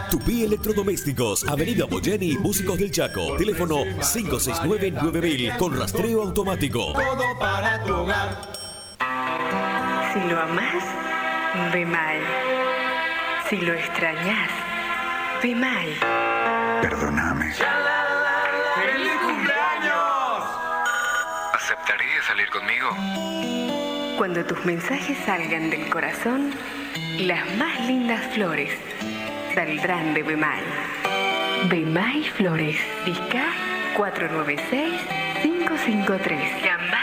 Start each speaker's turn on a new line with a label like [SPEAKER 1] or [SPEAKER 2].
[SPEAKER 1] Tupí Electrodomésticos, Avenida Boyeni, Músicos del Chaco. Teléfono 569-9000 con rastreo automático.
[SPEAKER 2] Todo para tu hogar.
[SPEAKER 3] Si lo amás, ve mal. Si lo extrañas, ve mal.
[SPEAKER 4] Perdóname.
[SPEAKER 2] ¡Feliz cumpleaños!
[SPEAKER 4] ¿Aceptarías salir conmigo?
[SPEAKER 3] Cuando tus mensajes salgan del corazón, las más lindas flores saldrán de Bemay. Bemay Flores, Vizca 496-553.